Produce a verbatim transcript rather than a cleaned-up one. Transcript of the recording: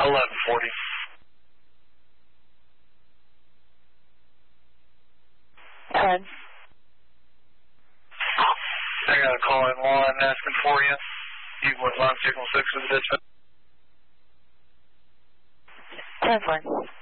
eleven forty. ten. I got a call in one asking for you. You went line signal six with the dispatch. ten, fine.